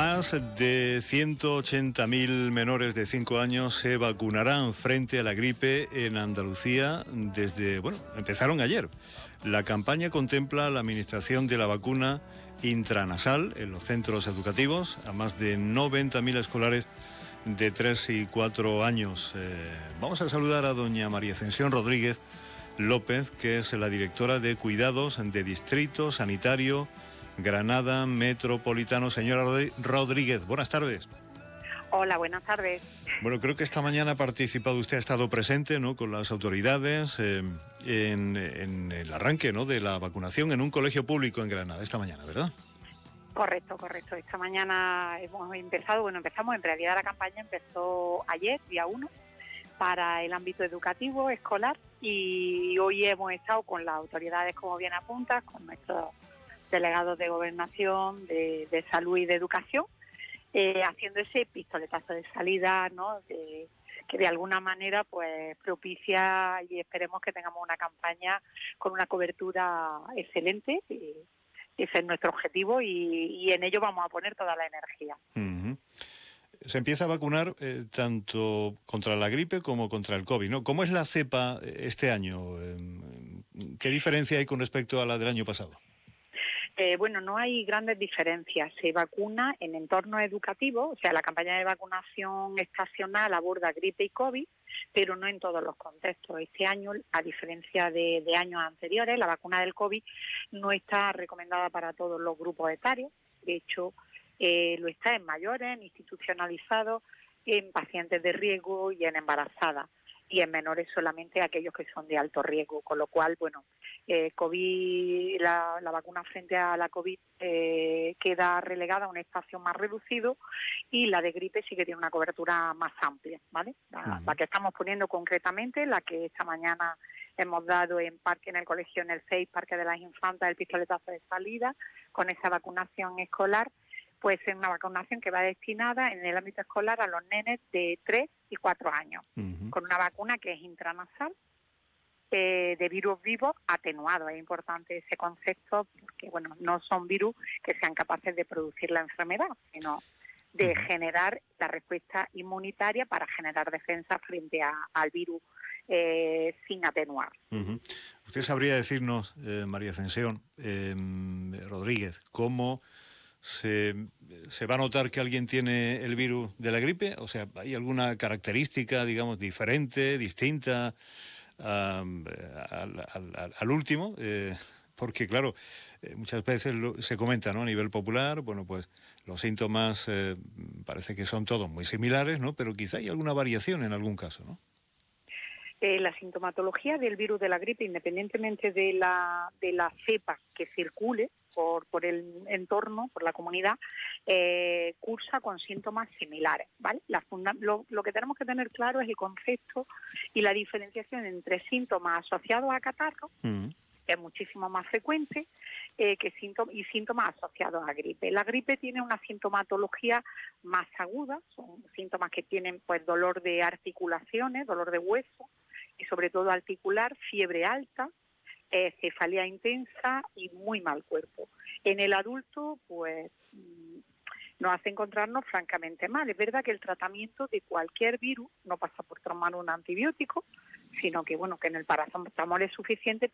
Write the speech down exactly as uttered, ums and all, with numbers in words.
Más de ciento ochenta mil menores de cinco años se vacunarán frente a la gripe en Andalucía desde, bueno, empezaron ayer. La campaña contempla la administración de la vacuna intranasal en los centros educativos a más de noventa mil escolares de tres y cuatro años. Eh, vamos a saludar a doña María Ascensión Rodríguez López, que es la directora de Cuidados de Distrito Sanitario Granada Metropolitano. Señora Rodríguez, buenas tardes. Hola, buenas tardes. Bueno, creo que esta mañana ha participado usted, ha estado presente, ¿no?, con las autoridades eh, en, en el arranque, ¿no?, de la vacunación en un colegio público en Granada esta mañana, ¿verdad? Correcto, correcto. Esta mañana hemos empezado, bueno, empezamos, en realidad la campaña empezó ayer, día uno, para el ámbito educativo, escolar, y hoy hemos estado con las autoridades, como bien apuntas, con nuestros delegados de Gobernación, de, de Salud y de Educación, eh, haciendo ese pistoletazo de salida, ¿no?, de, que de alguna manera pues propicia, y esperemos que tengamos una campaña con una cobertura excelente, y ese es nuestro objetivo, y, y en ello vamos a poner toda la energía. Uh-huh. Se empieza a vacunar eh, tanto contra la gripe como contra el COVID, ¿no? ¿Cómo es la cepa este año? ¿Qué diferencia hay con respecto a la del año pasado? Eh, bueno, no hay grandes diferencias. Se vacuna en entornos educativos, o sea, la campaña de vacunación estacional aborda gripe y COVID, pero no en todos los contextos. Este año, a diferencia de, de años anteriores, la vacuna del COVID no está recomendada para todos los grupos etarios. De hecho, eh, lo está en mayores, en institucionalizados, en pacientes de riesgo y en embarazadas, y en menores solamente aquellos que son de alto riesgo, con lo cual, bueno, eh, COVID, la, la vacuna frente a la COVID eh, queda relegada a un espacio más reducido, y la de gripe sí que tiene una cobertura más amplia, ¿vale? La, uh-huh. la que estamos poniendo concretamente, la que esta mañana hemos dado en Parque, en el colegio, en el C E I, Parque de las Infantas, el pistoletazo de salida, con esa vacunación escolar, pues es una vacunación que va destinada en el ámbito escolar a los nenes de tres y cuatro años, uh-huh. con una vacuna que es intranasal, eh, de virus vivos atenuados. Es importante ese concepto porque, bueno, no son virus que sean capaces de producir la enfermedad, sino de uh-huh. generar la respuesta inmunitaria para generar defensa frente a, al virus eh, sin atenuar. Uh-huh. ¿Usted sabría decirnos, eh, María Ascensión eh, Rodríguez, cómo Se, se va a notar que alguien tiene el virus de la gripe? O sea, ¿hay alguna característica, digamos, diferente, distinta um, al, al, al último? Eh, porque, claro, eh, muchas veces lo, se comenta, ¿no?, a nivel popular, bueno, pues los síntomas eh, parece que son todos muy similares, ¿no?, pero quizá hay alguna variación en algún caso, ¿no? Eh, la sintomatología del virus de la gripe, independientemente de la, de la cepa que circule por, por el entorno, por la comunidad, eh, cursa con síntomas similares, ¿vale? La funda- lo, lo que tenemos que tener claro es el concepto y la diferenciación entre síntomas asociados a catarro, mm. que es muchísimo más frecuente, eh, que síntoma, y síntomas asociados a gripe. La gripe tiene una sintomatología más aguda, son síntomas que tienen pues dolor de articulaciones, dolor de hueso, y sobre todo articular, fiebre alta, eh, cefalea intensa y muy mal cuerpo. En el adulto, pues, nos hace encontrarnos francamente mal. Es verdad que el tratamiento de cualquier virus no pasa por tomar un antibiótico, sino que, bueno, que en el paracetamol es suficiente,